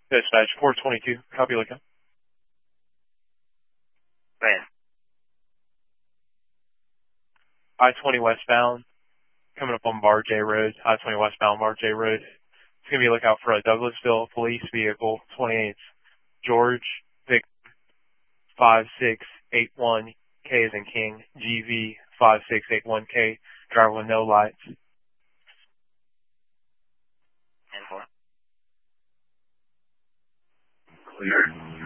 Dispatch 422. Copy, lookout. Man. I-20 westbound, coming up on Bar J Road. I-20 westbound Bar J Road. It's going to be a lookout for a Douglasville police vehicle, 28th George Vic 5681, K as in King, GV 5681K, driver with no lights. 10-4. Clear.